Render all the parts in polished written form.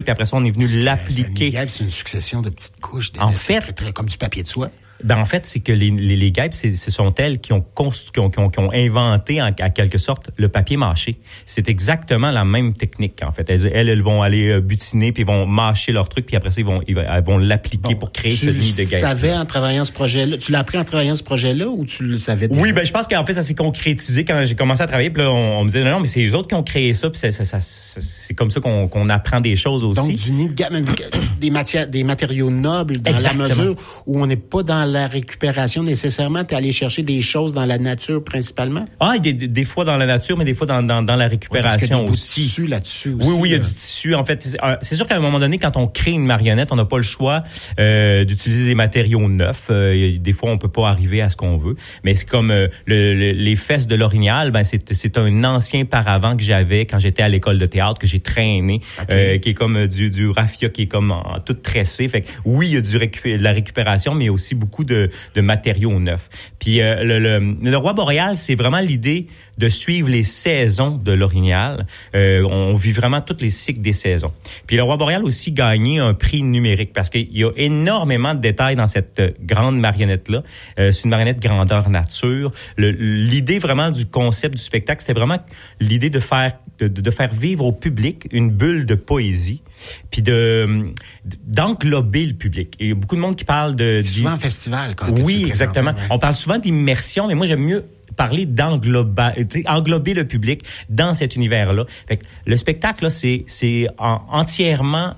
puis après ça, on est venu l'appliquer. C'est une succession de petites couches. En fait, comme du papier de soie. Ben en fait, c'est que les guêpes, ce sont elles qui ont inventé en quelque sorte le papier mâché. C'est exactement la même technique en fait. Elles vont aller butiner puis ils vont mâcher leur truc puis après ça elles vont l'appliquer pour créer ce nid de guêpes. Tu savais en travaillant ce projet-là, tu l'as appris en travaillant ce projet-là ou tu le savais déjà? Oui, ben je pense qu'en fait ça s'est concrétisé quand j'ai commencé à travailler puis là on me disait non mais c'est les autres qui ont créé ça puis c'est comme ça qu'on apprend des choses aussi. Donc du nid de guêpes, des matériaux nobles dans Exactement. la mesure où on n'est pas dans la récupération nécessairement, t'es allé chercher des choses dans la nature principalement? Ah, des fois dans la nature, mais des fois dans la récupération aussi. Parce qu'il y a des aussi. tissu là-dessus aussi. Oui, il y a du tissu. En fait, c'est sûr qu'à un moment donné, quand on crée une marionnette, on n'a pas le choix d'utiliser des matériaux neufs. Des fois, on peut pas arriver à ce qu'on veut. Mais c'est comme les fesses de l'orignal, ben c'est un ancien paravent que j'avais quand j'étais à l'école de théâtre, que j'ai traîné, qui est comme du raffia, qui est comme tout tressé. Fait que oui, il y a de la récupération, mais il y a aussi beaucoup de matériaux neufs. Puis le roi boréal, c'est vraiment l'idée de suivre les saisons de l'orignal. On vit vraiment tous les cycles des saisons. Puis le roi boréal aussi gagné un prix numérique parce qu'il y a énormément de détails dans cette grande marionnette-là. C'est une marionnette grandeur nature. L'idée vraiment du concept du spectacle, c'était vraiment l'idée de faire vivre au public une bulle de poésie puis d'englober le public. Et il y a beaucoup de monde qui parle souvent en festival. Oui, exactement. Ouais. On parle souvent d'immersion, mais moi, j'aime mieux parler englober le public dans cet univers-là. Fait que le spectacle, là, c'est entièrement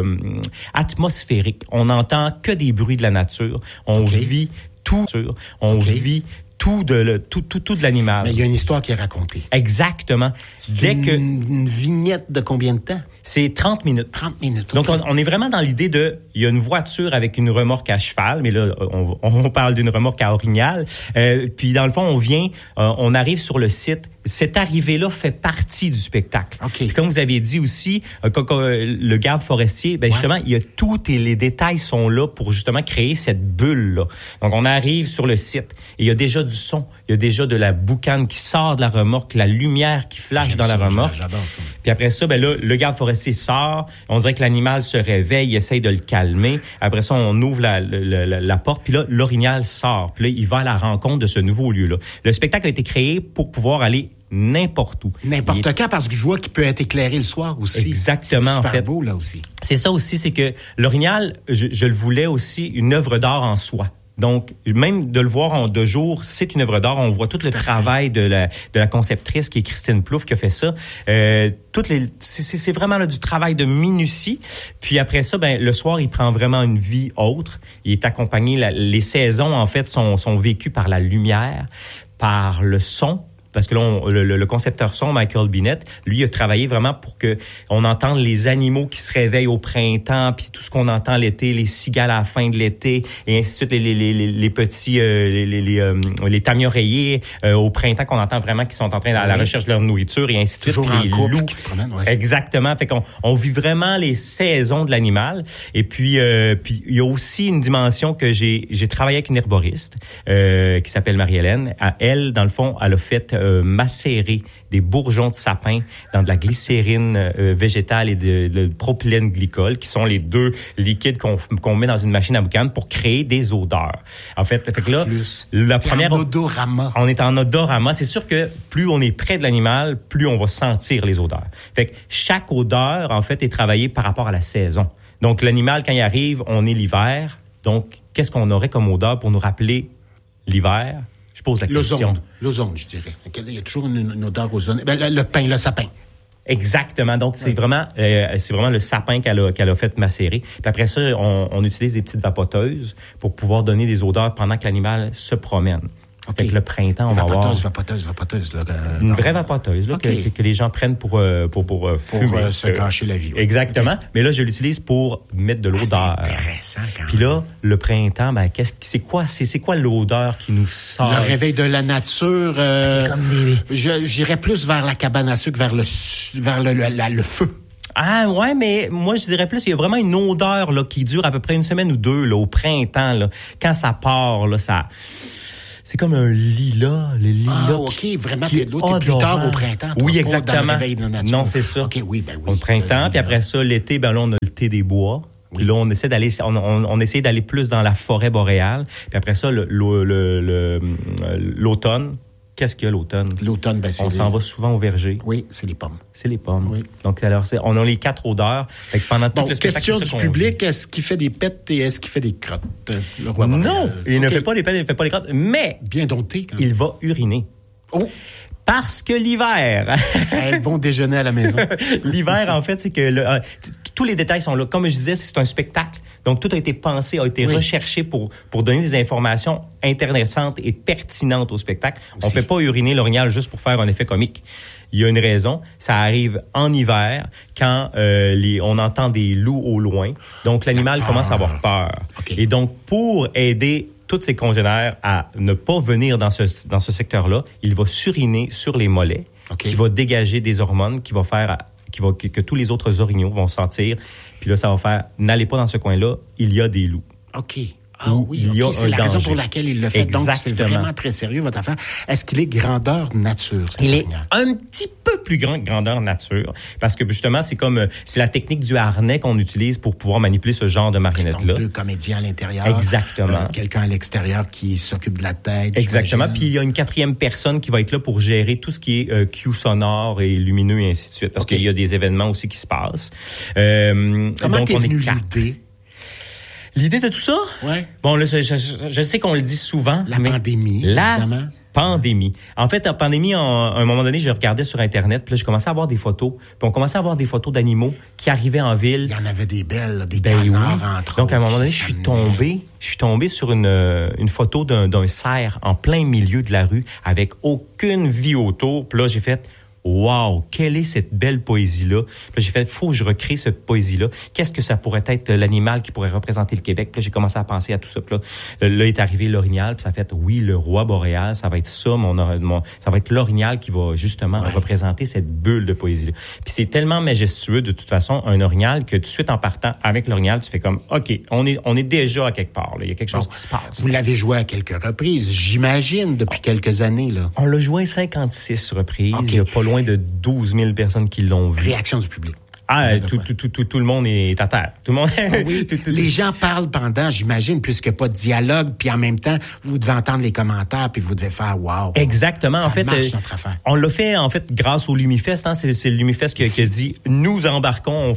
atmosphérique. On n'entend que des bruits de la nature. On vit tout. On vit tout de l'animal. Mais il y a une histoire qui est racontée. Exactement. Une vignette de combien de temps? C'est 30 minutes. 30 minutes. Donc, on est vraiment dans l'idée il y a une voiture avec une remorque à cheval, mais là, on parle d'une remorque à orignal. Puis, dans le fond, on arrive sur le site. Cette arrivée-là fait partie du spectacle. Okay. Puis comme vous avez dit aussi, le garde forestier, ben justement, il y a tout et les détails sont là pour justement créer cette bulle-là. Donc, on arrive sur le site et il y a déjà du son, il y a déjà de la boucane qui sort de la remorque, la lumière qui flash dans la remorque. J'adore ça. Puis après ça, ben là, le garde forestier sort, on dirait que l'animal se réveille, il essaye de le calmer. Après ça, on ouvre la porte, puis là, l'orignal sort. Puis là, il va à la rencontre de ce nouveau lieu-là. Le spectacle a été créé pour pouvoir aller n'importe où. N'importe quand, parce que je vois qu'il peut être éclairé le soir aussi. Exactement, c'est super en fait. Beau, là aussi. C'est ça aussi, c'est que l'orignal, je le voulais aussi une œuvre d'art en soi. Donc, même de le voir de jour, c'est une œuvre d'art. On voit tout le travail de la conceptrice qui est Christine Plouffe qui a fait ça. C'est vraiment là, du travail de minutie. Puis après ça, ben le soir, il prend vraiment une vie autre. Il est accompagné. Les saisons, en fait, sont vécues par la lumière, par le son. Parce que là, le concepteur son, Michael Binet, lui, a travaillé vraiment pour que on entende les animaux qui se réveillent au printemps, puis tout ce qu'on entend l'été, les cigales à la fin de l'été, et ainsi de suite, les petits, les tamias-rayés au printemps qu'on entend vraiment qui sont en train à la recherche de leur nourriture, et ainsi de suite. Toujours les loups qui se promènent, ouais. Exactement. Fait qu'on vit vraiment les saisons de l'animal. Et puis il y a aussi une dimension que j'ai travaillé avec une herboriste qui s'appelle Marie-Hélène. Elle, dans le fond, elle a fait macérer des bourgeons de sapin dans de la glycérine végétale et de propylène glycol, qui sont les deux liquides qu'on met dans une machine à boucan pour créer des odeurs. En fait que là, la première... On est en odorama. C'est sûr que plus on est près de l'animal, plus on va sentir les odeurs. Fait que chaque odeur, en fait, est travaillée par rapport à la saison. Donc, l'animal, quand il arrive, on est l'hiver. Donc, qu'est-ce qu'on aurait comme odeur pour nous rappeler l'hiver? Je pose la question. L'ozone, je dirais. Il y a toujours une odeur ozone. Le sapin. Exactement. Donc, c'est vraiment le sapin qu'elle a fait macérer. Puis après ça, on utilise des petites vapoteuses pour pouvoir donner des odeurs pendant que l'animal se promène. Okay. Fait que le printemps, on va avoir... Vapoteuse. Là, une vraie vapoteuse là, que les gens prennent pour fumer. Se gâcher la vie. Ouais. Exactement. Okay. Mais là, je l'utilise pour mettre de l'odeur. C'est intéressant quand même. Puis là, le printemps, ben, c'est quoi l'odeur qui nous sort? Le réveil de la nature. C'est comme des... J'irais plus vers la cabane à sucre, vers le feu. Ah ouais, mais moi je dirais plus, il y a vraiment une odeur là qui dure à peu près une semaine ou deux là, au printemps là. Quand ça part là, ça... C'est comme un lilas, le lilas. Ah, OK, vraiment, t'es plus tard au printemps. Oui, exactement. Dans le réveil de la nature. Non, c'est ça. OK, oui, ben oui. Au printemps, puis après ça, l'été, ben là, on a le thé des bois. Puis là, on essaie d'aller, on essaie d'aller plus dans la forêt boréale. Puis après ça, l'automne. Qu'est-ce qu'il y a l'automne? L'automne, ben, on s'en va souvent au verger. Oui, c'est les pommes. C'est les pommes. Oui. Donc, alors, on a les 4 odeurs. Fait que pendant tout le spectacle, question du public, est-ce qu'il fait des pets et est-ce qu'il fait des crottes? Le roi boréal? Non, il ne fait pas des pets, il ne fait pas des crottes, mais... Bien dompté, quand même. Il va uriner. Oh! Parce que l'hiver... Bon déjeuner à la maison. L'hiver, en fait, c'est que tous les détails sont là. Comme je disais, c'est un spectacle. Donc, tout a été pensé, a été recherché pour donner des informations intéressantes et pertinentes au spectacle. Aussi. On fait pas uriner l'orignal juste pour faire un effet comique. Il y a une raison. Ça arrive en hiver quand on entend des loups au loin. Donc, l'animal commence à avoir peur. Okay. Et donc, pour aider tous ses congénères à ne pas venir dans ce secteur-là, il va suriner sur les mollets, qui va dégager des hormones, qui va faire que tous les autres orignaux vont sentir. Puis là, ça va faire, n'allez pas dans ce coin-là, il y a des loups. OK. Ah oui, c'est la raison pour laquelle il le fait. Exactement. Donc, c'est vraiment très sérieux, votre affaire. Est-ce qu'il est grandeur nature? Il est un petit peu plus grand que grandeur nature, parce que justement, c'est la technique du harnais qu'on utilise pour pouvoir manipuler ce genre de marionnette-là. Donc, 2 comédiens à l'intérieur. Exactement. Quelqu'un à l'extérieur qui s'occupe de la tête. Exactement. Puis, il y a une 4e personne qui va être là pour gérer tout ce qui est cue sonore et lumineux et ainsi de suite, parce qu'il y a des événements aussi qui se passent. Comment t'es venu l'idée? L'idée de tout ça? Oui. Bon, là, je sais qu'on le dit souvent. La pandémie, évidemment. Pandémie. En fait, en pandémie, à un moment donné, je regardais sur Internet, puis là, j'ai commencé à voir des photos. Puis on commençait à voir des photos d'animaux qui arrivaient en ville. Il y en avait des belles, des canards, entre autres. Donc, à un moment donné, je suis tombé sur une photo d'un cerf en plein milieu de la rue avec aucune vie autour. Puis là, j'ai fait... Wow, quelle est cette belle poésie-là? Puis là, j'ai fait, faut que je recrée cette poésie-là. Qu'est-ce que ça pourrait être l'animal qui pourrait représenter le Québec? Puis là, j'ai commencé à penser à tout ça. Puis là est arrivé l'orignal, puis ça fait, oui, le roi boréal, ça va être ça, ça va être l'orignal qui va justement représenter cette bulle de poésie-là. Puis c'est tellement majestueux, de toute façon, un orignal, que tout de suite, en partant avec l'orignal, tu fais comme, OK, on est déjà à quelque part, là. Il y a quelque chose qui se passe. Vous l'avez joué à quelques reprises, j'imagine, depuis quelques années, là. On l'a joué 56 reprises. Il y a pas loin de 12 000 personnes qui l'ont vu. Réaction du public. Ah, tout le monde est à terre. Tout le monde. Oui, les gens parlent pendant, j'imagine, puisque pas de dialogue, puis en même temps, vous devez entendre les commentaires, puis vous devez faire wow. Exactement. En fait, notre affaire. On l'a fait en fait grâce au Lumifest. Hein, c'est le Lumifest qui a dit nous embarquons.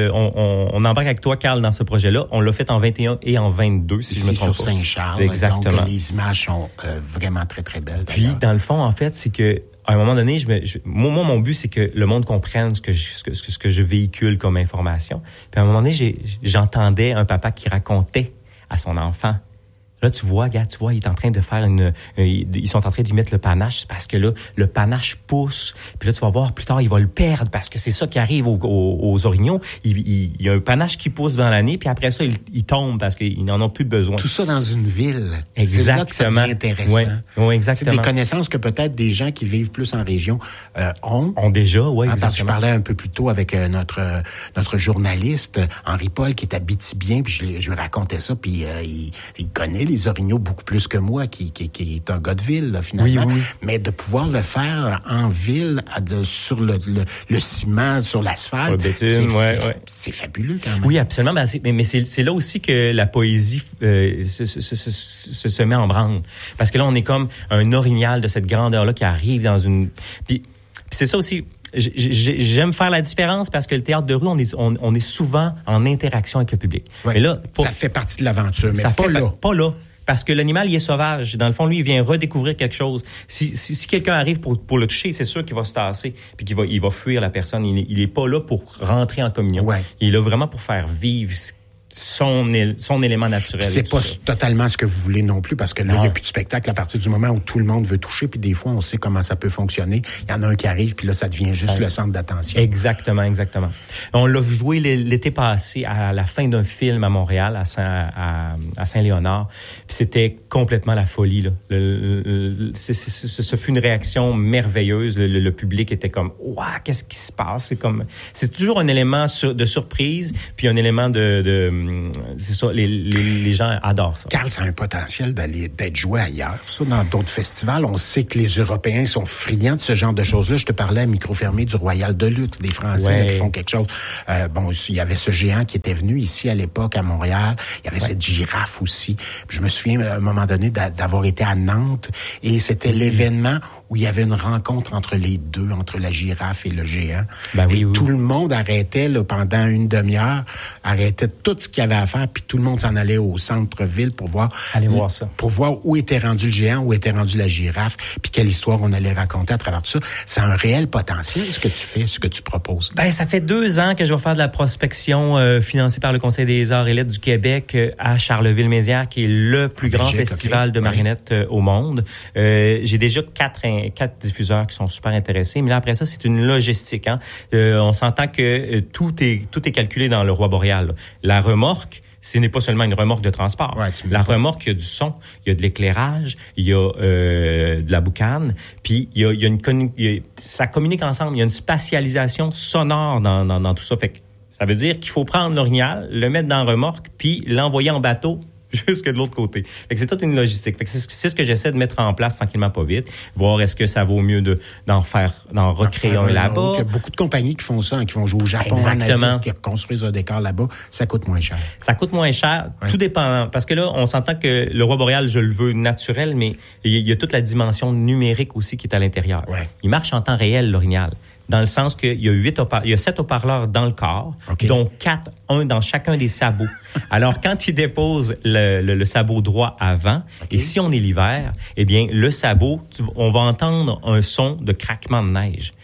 On embarque avec toi, Carl, dans ce projet-là. On l'a fait en 21 et en 22, si je me trompe pas. Sur Saint-Charles. Exactement. Donc les images sont vraiment très très belles. Puis dans le fond, en fait, c'est que à un moment donné, moi, mon but, c'est que le monde comprenne ce que je véhicule comme information. Puis à un moment donné, j'entendais un papa qui racontait à son enfant. Là, tu vois, il est en train de faire ils sont en train d'y mettre le panache, c'est parce que là, le panache pousse. Puis là, tu vas voir, plus tard, il va le perdre, parce que c'est ça qui arrive aux orignaux. Il y a un panache qui pousse dans l'année, puis après ça, il tombe parce qu'ils n'en ont plus besoin. Tout ça dans une ville. Exactement. C'est là que ça devient intéressant. Oui, exactement. C'est des connaissances que peut-être des gens qui vivent plus en région ont. Ont déjà, oui, exactement. Parce que je parlais un peu plus tôt avec notre journaliste, Henri Paul, qui est habitibien, puis je lui racontais ça, puis il connaît les orignaux beaucoup plus que moi, qui est un gars de ville, là, finalement. Oui. Mais de pouvoir le faire en ville, sur le ciment, sur l'asphalte, sur le bitume, c'est fabuleux quand même. Oui, absolument. Mais c'est là aussi que la poésie se met en branle. Parce que là, on est comme un orignal de cette grandeur-là qui arrive dans une... Puis c'est ça aussi... J'aime faire la différence parce que le théâtre de rue, on est souvent en interaction avec le public. Ouais, mais là, ça fait partie de l'aventure, mais pas là. Parce que l'animal, il est sauvage. Dans le fond, lui, il vient redécouvrir quelque chose. Si quelqu'un arrive pour le toucher, c'est sûr qu'il va se tasser, puis il va fuir la personne. Il est pas là pour rentrer en communion. Ouais. Il est là vraiment pour faire vivre son élément naturel. C'est pas totalement ce que vous voulez non plus, parce que là, il n'y a plus de spectacle à partir du moment où tout le monde veut toucher, puis des fois, on sait comment ça peut fonctionner. Il y en a un qui arrive, puis là, ça devient juste le centre d'attention. Exactement. On l'a joué l'été passé à la fin d'un film à Montréal, à Saint-Léonard, puis c'était complètement la folie, là. Ce fut une réaction merveilleuse. Le public était comme « Ouah, qu'est-ce qui se passe? » C'est toujours un élément de surprise, puis un élément de c'est ça, les gens adorent ça. Carl, ça a un potentiel d'être joué ailleurs. Ça, dans d'autres festivals, on sait que les Européens sont friands de ce genre de choses-là. Je te parlais à micro fermé du Royal Deluxe, des Français là, qui font quelque chose. Il y avait ce géant qui était venu ici à l'époque à Montréal. Il y avait cette girafe aussi. Puis je me souviens à un moment donné d'avoir été à Nantes et c'était l'événement où il y avait une rencontre entre les deux, entre la girafe et le géant. Tout le monde arrêtait là, pendant une demi-heure, arrêtait tout ce qu'il y avait à faire, puis tout le monde s'en allait au centre-ville pour voir ça. Pour voir où était rendu le géant, où était rendu la girafe, puis quelle histoire on allait raconter à travers tout ça. C'est un réel potentiel, ce que tu fais, ce que tu proposes. Ça fait 2 ans que je vais faire de la prospection financée par le Conseil des arts et lettres du Québec à Charleville-Mézières, qui est le plus grand festival de marionnettes au monde. J'ai déjà 4 diffuseurs qui sont super intéressés, mais là après ça c'est une logistique. On s'entend que tout est calculé dans le Roi Boréal. La remorque, ce n'est pas seulement une remorque de transport. La remorque, il y a du son, il y a de l'éclairage, il y a de la boucane, puis ça communique ensemble. Il y a une spatialisation sonore dans tout ça. Fait que ça veut dire qu'il faut prendre l'orignal, le mettre dans la remorque, puis l'envoyer en bateau jusque de l'autre côté. Fait que c'est toute une logistique. Fait que c'est ce que j'essaie de mettre en place tranquillement pas vite, voir est-ce que ça vaut mieux d'en recréer un là-bas. Il y a beaucoup de compagnies qui font ça, qui vont jouer au Japon, en Asie, qui construisent un décor là-bas. Ça coûte moins cher. Ça coûte moins cher. Tout dépend. Parce que là, on s'entend que le Roi Boréal, je le veux naturel, mais il y a toute la dimension numérique aussi qui est à l'intérieur. Il marche en temps réel, l'orignal. Dans le sens qu'il y a 7 haut-parleurs dans le corps, dont 4, un dans chacun des sabots. Alors, quand il dépose le sabot droit avant, et si on est l'hiver, eh bien, le sabot, on va entendre un son de craquement de neige.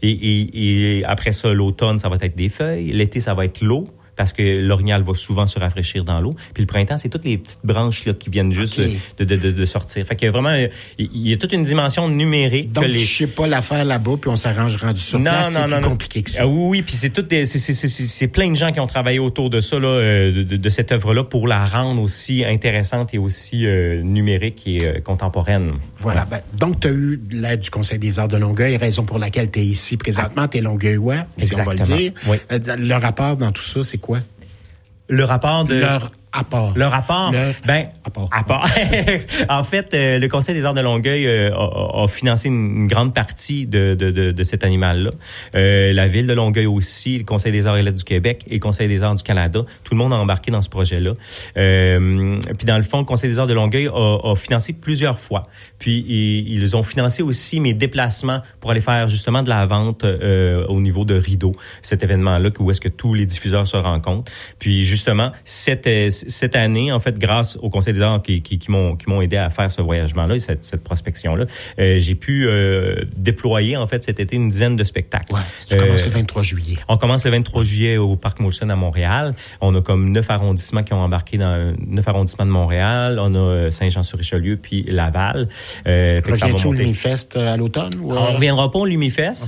Et après ça, l'automne, ça va être des feuilles. L'été, ça va être l'eau, parce que l'orignal va souvent se rafraîchir dans l'eau. Puis le printemps, c'est toutes les petites branches là qui viennent juste de sortir. Fait qu'il y a vraiment, il y a toute une dimension numérique. Donc, je sais pas l'affaire là-bas, puis on s'arrange rendu sur place. C'est plus compliqué que ça. Oui, puis c'est plein de gens qui ont travaillé autour de ça, là, de cette œuvre-là, pour la rendre aussi intéressante et aussi numérique et contemporaine. Voilà. Donc, tu as eu l'aide du Conseil des arts de Longueuil, raison pour laquelle tu es ici présentement. Tu es Longueuillois, si on va le dire. Oui. Le rapport dans tout ça, c'est quoi? Le rapport de... Leur rapport. Apport. En fait, le Conseil des arts de Longueuil a financé une grande partie de cet animal-là. La Ville de Longueuil aussi, le Conseil des arts et lettres du Québec et le Conseil des arts du Canada, tout le monde a embarqué dans ce projet-là. Puis dans le fond, le Conseil des arts de Longueuil a financé plusieurs fois. Puis ils ont financé aussi mes déplacements pour aller faire justement de la vente au niveau de Rideau, cet événement-là où est-ce que tous les diffuseurs se rencontrent. Puis justement, cette année, en fait, grâce au Conseil des arts qui m'ont aidé à faire ce voyagement-là, cette prospection-là, j'ai pu déployer, en fait, cet été, une dizaine de spectacles. Ouais, tu commences le 23 juillet. On commence le 23 juillet au Parc Molson à Montréal. On a comme 9 arrondissements qui ont embarqué dans 9 arrondissements de Montréal. On a Saint-Jean-sur-Richelieu puis Laval. Reviens-tu au Lumifest à l'automne? Ou... On reviendra pas au Lumifest.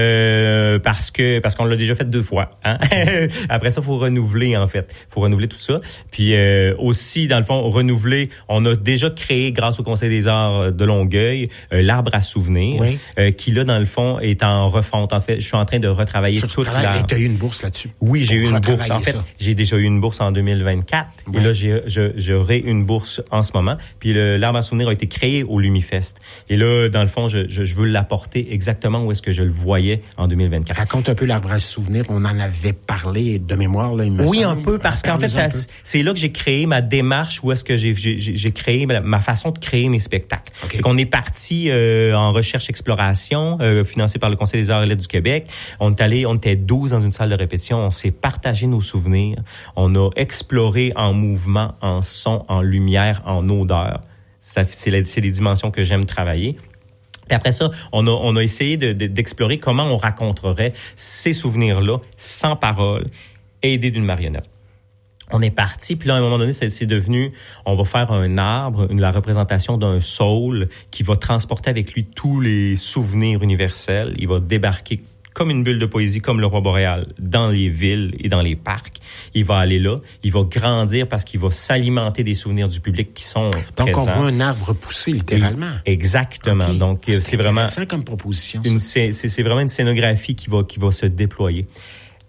Parce qu'on l'a déjà fait 2 fois. Hein? Après ça, faut renouveler, en fait. Faut renouveler tout ça. Puis aussi, dans le fond, renouveler, on a déjà créé, grâce au Conseil des arts de Longueuil, l'arbre à souvenirs, qui là, dans le fond, est en refonte. En fait, je suis en train de retravailler toute l'arbre. Et tu as eu une bourse là-dessus? Oui, j'ai eu une bourse. En fait, j'ai déjà eu une bourse en 2024. Et là, j'aurai une bourse en ce moment. Puis l'arbre à souvenirs a été créé au Lumifest. Et là, dans le fond, je veux l'apporter exactement où est-ce que je le voyais en 2024. Raconte un peu l'arbre à souvenirs. On en avait parlé de mémoire, là, il me semble. Oui, un peu, parce qu'en fait, c'est là que j'ai créé ma démarche, où est-ce que j'ai créé ma façon de créer mes spectacles. On est parti en recherche-exploration, financé par le Conseil des arts et lettres du Québec. On était 12 dans une salle de répétition. On s'est partagé nos souvenirs. On a exploré en mouvement, en son, en lumière, en odeur. C'est les dimensions que j'aime travailler. Et après ça, on a essayé d'explorer comment on raconterait ces souvenirs-là sans parole, aidés d'une marionnette. On est parti, puis là, à un moment donné, c'est devenu, on va faire un arbre, la représentation d'un saule qui va transporter avec lui tous les souvenirs universels. Il va débarquer comme une bulle de poésie, comme le Roi Boréal, dans les villes et dans les parcs. Il va aller là, il va grandir parce qu'il va s'alimenter des souvenirs du public qui sont présents. Donc, on voit un arbre pousser, littéralement. Exactement. Donc, c'est vraiment... intéressant comme proposition. C'est vraiment une scénographie qui va se déployer.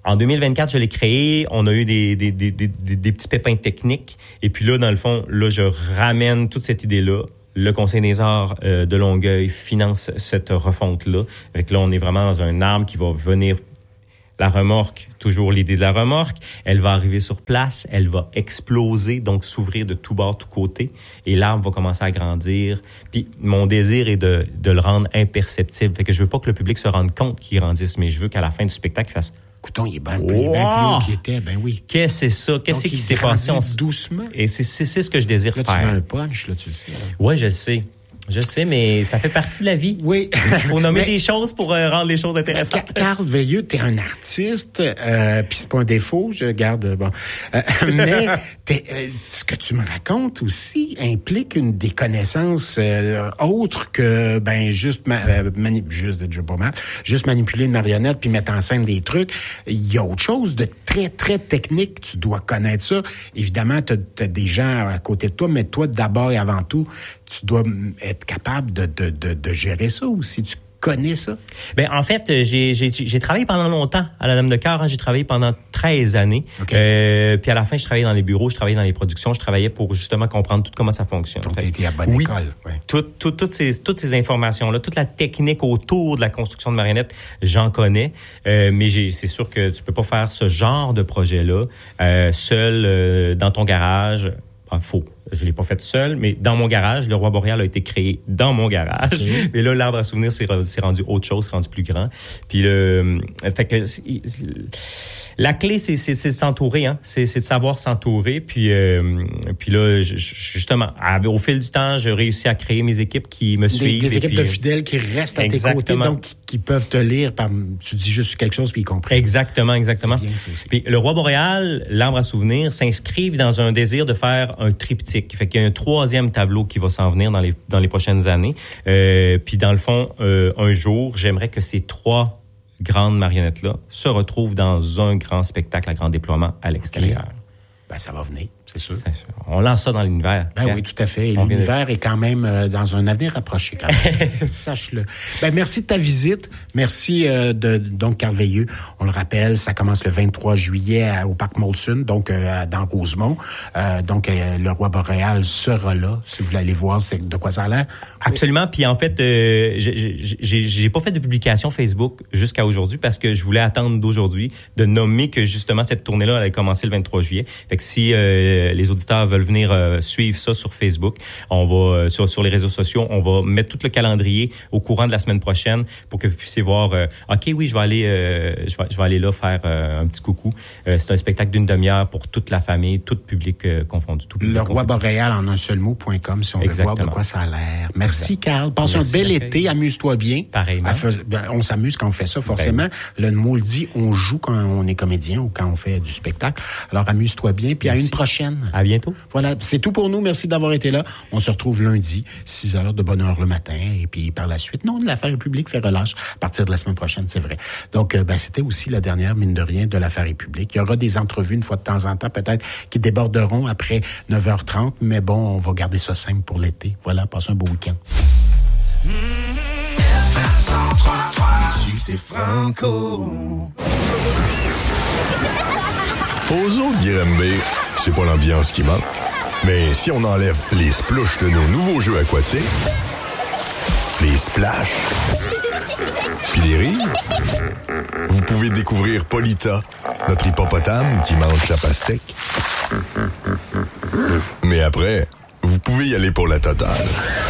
En 2024, je l'ai créé. On a eu des petits pépins techniques. Et puis là, dans le fond, là, je ramène toute cette idée-là. Le Conseil des arts de Longueuil finance cette refonte-là. Fait que là, on est vraiment dans un arbre qui va venir. La remorque, toujours l'idée de la remorque, elle va arriver sur place, elle va exploser, donc s'ouvrir de tous bords, tous côtés, et l'arbre va commencer à grandir. Puis mon désir est de le rendre imperceptible. Fait que je veux pas que le public se rende compte qu'il grandisse, mais je veux qu'à la fin du spectacle, il fasse... Écoutons, il est bien plus haut qu'il était, ben oui. Qu'est-ce que c'est ça? Qu'est-ce qui s'est passé? Doucement. Et c'est ce que je désire là, faire. Tu veux un punch, là, tu le sais. Là. Ouais, je le sais. Je sais, mais ça fait partie de la vie. Oui. Il faut nommer des choses pour rendre les choses intéressantes. Carl Veilleux, t'es un artiste, puis c'est pas un défaut, je garde, bon. Mais ce que tu me racontes aussi implique des connaissances autres que juste manipuler une marionnette puis mettre en scène des trucs. Il y a autre chose de très, très technique. Tu dois connaître ça. Évidemment, t'as des gens à côté de toi, mais toi, d'abord et avant tout, tu dois être capable de gérer ça aussi. Tu connais ça? Ben en fait, j'ai travaillé pendant longtemps à la Dame de Cœur. Hein, j'ai travaillé pendant 13 années. Okay. Puis à la fin, je travaillais dans les bureaux, je travaillais dans les productions, je travaillais pour justement comprendre tout comment ça fonctionne. Donc, tu étais à bonne école. Ouais. Toutes ces informations-là, toute la technique autour de la construction de marionnettes, j'en connais. Mais c'est sûr que tu peux pas faire ce genre de projet-là seul dans ton garage. Faux. Je l'ai pas fait seul, mais dans mon garage, le Roi Boréal a été créé dans mon garage. Okay. Et là, l'arbre à souvenirs s'est rendu autre chose, s'est rendu plus grand. Puis fait que la clé, c'est de s'entourer, hein. C'est de savoir s'entourer. Puis là, justement, au fil du temps, j'ai réussi à créer mes équipes qui me suivent. Des équipes de fidèles qui restent à tes côtés, donc qui peuvent te lire. Tu dis juste quelque chose puis ils comprennent. Exactement. C'est bien, ça aussi. Puis le Roi Boréal, l'arbre à souvenirs, s'inscrivent dans un désir de faire un triptyque. Fait qu'il y a un 3e tableau qui va s'en venir dans les prochaines années. Puis dans le fond, un jour, j'aimerais que ces 3 grandes marionnettes-là se retrouvent dans un grand spectacle à grand déploiement à l'extérieur. Okay. Ben, ça va venir, c'est sûr. On lance ça dans l'univers. Ben oui, tout à fait. Et l'univers est quand même dans un avenir rapproché, quand même. Sache-le. Ben, merci de ta visite. Merci donc, Carl Veilleux. On le rappelle, ça commence le 23 juillet au Parc Molson, donc dans Rosemont. Donc, le Roi Boréal sera là. Si vous voulez aller voir, c'est de quoi ça a l'air. Absolument. Puis en fait, j'ai pas fait de publication Facebook jusqu'à aujourd'hui parce que je voulais attendre d'aujourd'hui de nommer que justement cette tournée-là allait commencer le 23 juillet. Fait que si les auditeurs veulent venir suivre ça sur Facebook, on va sur les réseaux sociaux, on va mettre tout le calendrier au courant de la semaine prochaine pour que vous puissiez voir. Ok, oui, je vais aller là faire un petit coucou. C'est un spectacle d'une demi-heure pour toute la famille, tout public confondu. Tout public le Roi Boréal en un seul mot.com si on veut voir de quoi ça a l'air. Merci, Carl. Passe un bel été. Amuse-toi bien. Pareillement. On s'amuse quand on fait ça, forcément. Le mot le dit, on joue quand on est comédien ou quand on fait du spectacle. Alors, amuse-toi bien. Puis à une prochaine. À bientôt. Voilà, c'est tout pour nous. Merci d'avoir été là. On se retrouve lundi, 6h, de bonne heure le matin. Et puis par la suite, non, l'affaire publique fait relâche à partir de la semaine prochaine, c'est vrai. Donc, c'était aussi la dernière, mine de rien, de l'affaire publique. Il y aura des entrevues une fois de temps en temps, peut-être, qui déborderont après 9h30. Mais bon, on va garder ça simple pour l'été. Voilà, passez un beau week-end. Ici, c'est Franco. Aux zoo de Granby, c'est pas l'ambiance qui manque. Mais si on enlève les splouches de nos nouveaux jeux aquatiques, les splash, puis les rires, vous pouvez découvrir Polita, notre hippopotame qui mange la pastèque. Mais après, vous pouvez y aller pour la totale.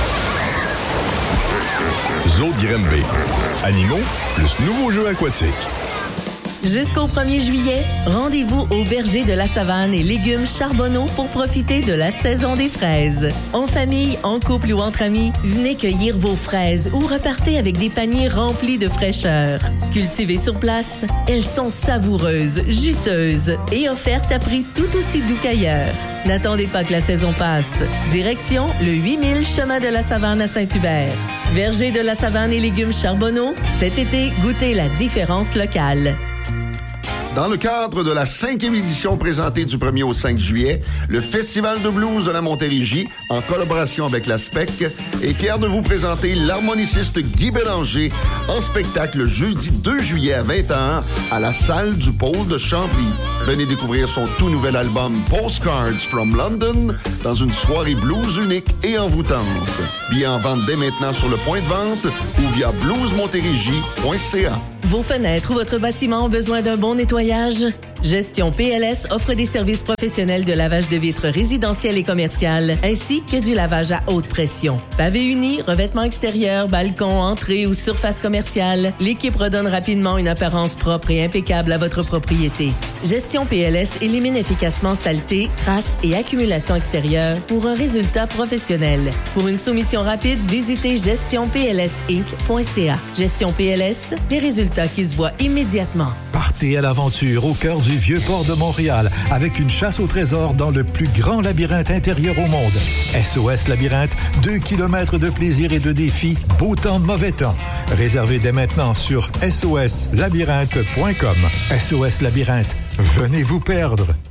Zoo de Granby. Animaux plus nouveaux jeux aquatiques. Jusqu'au 1er juillet, rendez-vous au verger de la Savane et légumes Charbonneau pour profiter de la saison des fraises. En famille, en couple ou entre amis, venez cueillir vos fraises ou repartez avec des paniers remplis de fraîcheur. Cultivées sur place, elles sont savoureuses, juteuses et offertes à prix tout aussi doux qu'ailleurs. N'attendez pas que la saison passe. Direction le 8000 chemin de la Savane à Saint-Hubert. Verger de la Savane et légumes Charbonneau, cet été, goûtez la différence locale. Dans le cadre de la 5e édition présentée du 1er au 5 juillet, le Festival de blues de la Montérégie, en collaboration avec la SPEC, est fier de vous présenter l'harmoniciste Guy Bélanger en spectacle jeudi 2 juillet à 21h à la salle du Pôle de Chambly. Venez découvrir son tout nouvel album Postcards from London dans une soirée blues unique et envoûtante. Billets en vente dès maintenant sur le point de vente ou via bluesmontérégie.ca. Vos fenêtres ou votre bâtiment ont besoin d'un bon nettoyage? Gestion PLS offre des services professionnels de lavage de vitres résidentielles et commerciales, ainsi que du lavage à haute pression. Pavés unis, revêtements extérieurs, balcons, entrées ou surface commerciale, l'équipe redonne rapidement une apparence propre et impeccable à votre propriété. Gestion PLS élimine efficacement saleté, traces et accumulation extérieure pour un résultat professionnel. Pour une soumission rapide, visitez gestionplsinc.ca. Gestion PLS, des résultats qui se voient immédiatement. Partez à l'aventure au cœur du Vieux-Port de Montréal avec une chasse au trésor dans le plus grand labyrinthe intérieur au monde. SOS Labyrinthe, 2 kilomètres de plaisir et de défis, beau temps, mauvais temps. Réservez dès maintenant sur soslabyrinthe.com. SOS Labyrinthe, venez vous perdre.